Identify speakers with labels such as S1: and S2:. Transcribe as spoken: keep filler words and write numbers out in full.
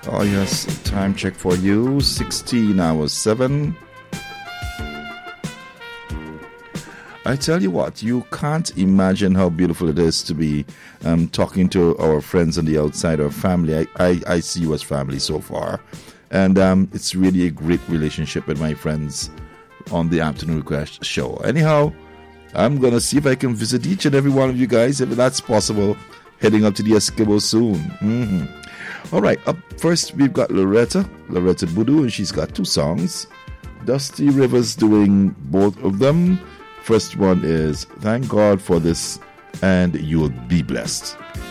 S1: Oh, yes, time check for you. sixteen hours seven. I tell you what, you can't imagine how beautiful it is to be um, talking to our friends on the outside, our family. I, I, I see you as family so far. And um, it's really a great relationship with my friends on the Afternoon Request show. Anyhow, I'm going to see if I can visit each and every one of you guys, if that's possible, heading up to the Esquibo soon. Mm-hmm. All right, up first we've got Loretta, Loretta Boudou, and she's got two songs. Dusty Rivers doing both of them. First one is Thank God for This and You'll Be Blessed.